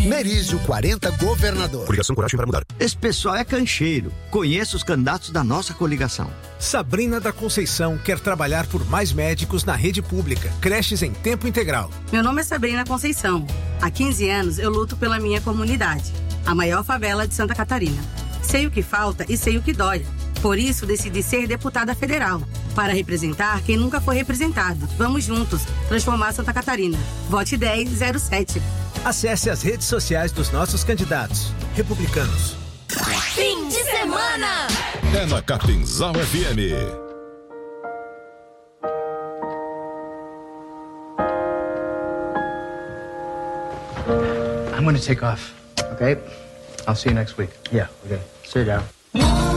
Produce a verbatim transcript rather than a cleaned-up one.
Merizio quarenta, governador. Coligação Coragem para Mudar. Esse pessoal é cancheiro. Conheço os candidatos da nossa coligação. Sabrina da Conceição quer trabalhar por mais médicos na rede pública. Creches em tempo integral. Meu nome é Sabrina Conceição. Há quinze anos eu luto pela minha comunidade, a maior favela de Santa Catarina. Sei o que falta e sei o que dói. Por isso decidi ser deputada federal, para representar quem nunca foi representado. Vamos juntos transformar Santa Catarina. Vote dez zero sete. Acesse as redes sociais dos nossos candidatos. Republicanos. Fim de semana! É na Capinzal F M. I'm gonna take off, okay? I'll see you next week. Yeah, okay. Sit down.